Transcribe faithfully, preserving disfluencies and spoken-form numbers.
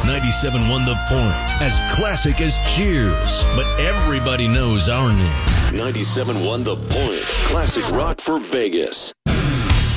ninety-seven point one The Point, as classic as Cheers, but everybody knows our name. ninety-seven point one The Point, classic rock for Vegas.